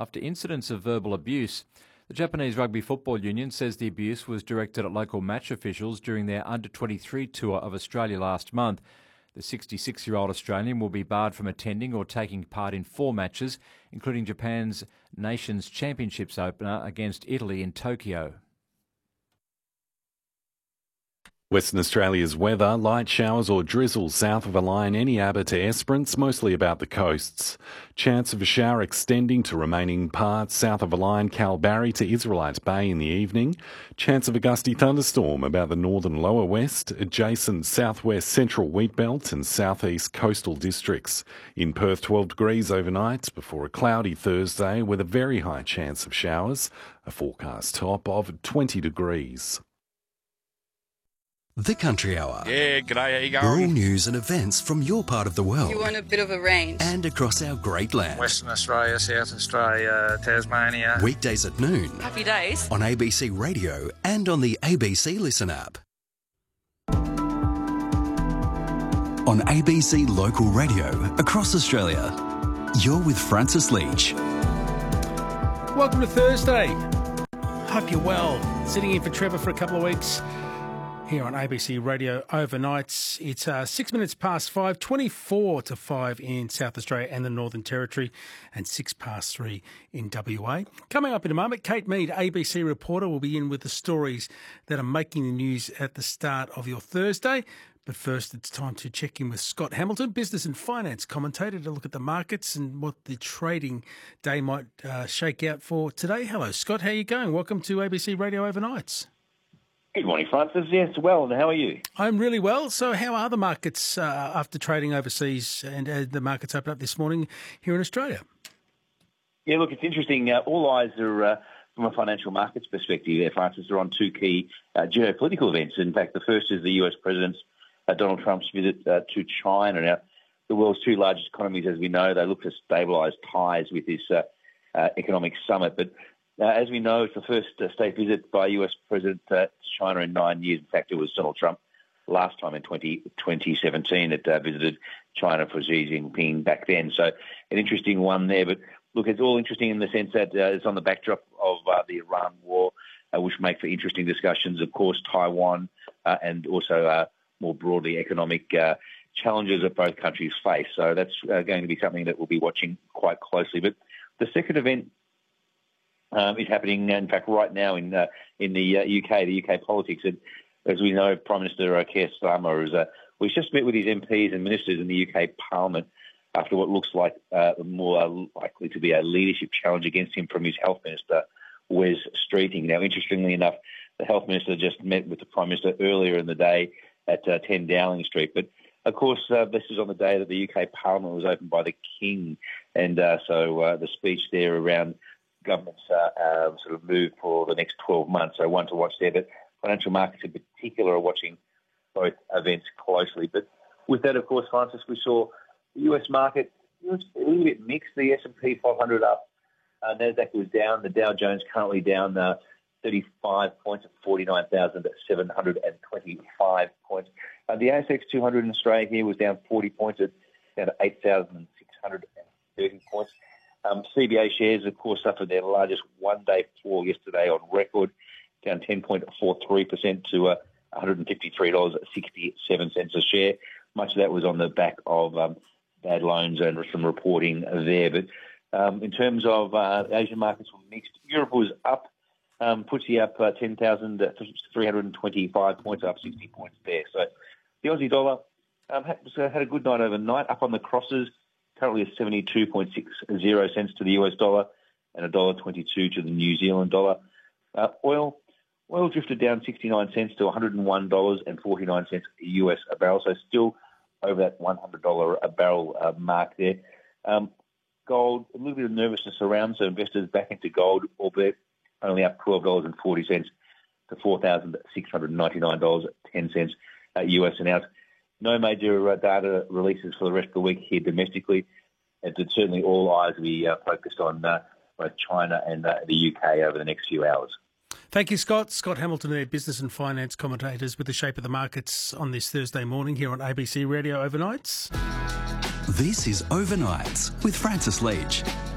after incidents of verbal abuse. The Japanese Rugby Football Union says the abuse was directed at local match officials during their under-23 tour of Australia last month. The 66-year-old Australian will be barred from attending or taking part in 4 matches, including Japan's Nations Championships opener against Italy in Tokyo. Western Australia's weather, light showers or drizzle south of a line Eneabba to Esperance, mostly about the coasts. Chance of a shower extending to remaining parts south of a line Kalbarri to Israelite Bay in the evening. Chance of a gusty thunderstorm about the northern lower west, adjacent southwest central wheatbelt and southeast coastal districts. In Perth, 12 degrees overnight before a cloudy Thursday with a very high chance of showers. A forecast top of 20 degrees. The Country Hour. Yeah, g'day, how you going? Rural news and events from your part of the world. You want a bit of a range. And across our great land. Western Australia, South Australia, Tasmania. Weekdays at noon. Happy days. On ABC Radio and on the ABC Listen app. On ABC Local Radio across Australia. You're with Francis Leach. Welcome to Thursday. Hope you're well. Sitting in for Trevor for a couple of weeks. Here on ABC Radio overnights. It's 6 minutes past 5, 24 to 5 in South Australia and the Northern Territory, and 6 past 3 in WA. Coming up in a moment, Kate Mead, ABC reporter, will be in with the stories that are making the news at the start of your Thursday. But first, it's time to check in with Scott Hamilton, business and finance commentator, to look at the markets and what the trading day might shake out for today. Hello, Scott. How are you going? Welcome to ABC Radio overnights. Good morning, Francis. Yes, well, and how are you? I'm really well. So how are the markets after trading overseas and the markets open up this morning here in Australia? Yeah, look, it's interesting. All eyes are, from a financial markets perspective, Francis, are on 2 key geopolitical events. In fact, the first is the US President Donald Trump's visit to China. Now, the world's 2 largest economies, as we know, they look to stabilise ties with this economic summit. But as we know, it's the first state visit by US President to China in 9 years. In fact, it was Donald Trump last time in 2017 that visited China for Xi Jinping back then. So an interesting one there. But look, it's all interesting in the sense that it's on the backdrop of the Iran war, which make for interesting discussions. Of course, Taiwan and also more broadly economic challenges that both countries face. So that's going to be something that we'll be watching quite closely. But the second event is happening, in fact, right now in the UK, the UK politics. And as we know, Prime Minister Keir Starmer was just met with his MPs and ministers in the UK Parliament after what looks like more likely to be a leadership challenge against him from his Health Minister, Wes Streeting. Now, interestingly enough, the Health Minister just met with the Prime Minister earlier in the day at 10 Dowling Street. But, of course, this is on the day that the UK Parliament was opened by the King. And so the speech there around government's sort of move for the next 12 months. So one to watch there. But financial markets in particular are watching both events closely. But with that, of course, Francis, we saw the US market was a little bit mixed. The S&P 500 up. Nasdaq was down. The Dow Jones currently down 35 points at 49,725 points. The ASX 200 in Australia here was down 40 points at down to 8,630 points. CBA shares, of course, suffered their largest one-day fall yesterday on record, down 10.43% to $153.67 a share. Much of that was on the back of bad loans and some reporting there. But in terms of Asian markets were mixed. Europe was up, FTSE up 10,325 points, up 60 points there. So the Aussie dollar had a good night overnight, up on the crosses, currently at 72.60 cents to the US dollar and $1.22 to the New Zealand dollar. Oil drifted down 69 cents to $101.49 US a barrel, so still over that $100 a barrel mark there. Gold, a little bit of nervousness around, so investors back into gold, albeit only up $12.40 to $4,699.10 US an ounce. No major data releases for the rest of the week here domestically. And certainly all eyes will be focused on both China and the UK over the next few hours. Thank you, Scott. Scott Hamilton, there, business and finance commentators with the shape of the markets on this Thursday morning here on ABC Radio Overnights. This is Overnights with Francis Leach.